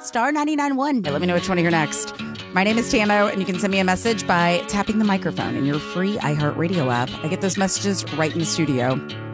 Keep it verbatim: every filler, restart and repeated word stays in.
star nine nine one. Let me know which one to hear next. My name is Tamo, and you can send me a message by tapping the microphone in your free iHeartRadio app. I get those messages right in the studio.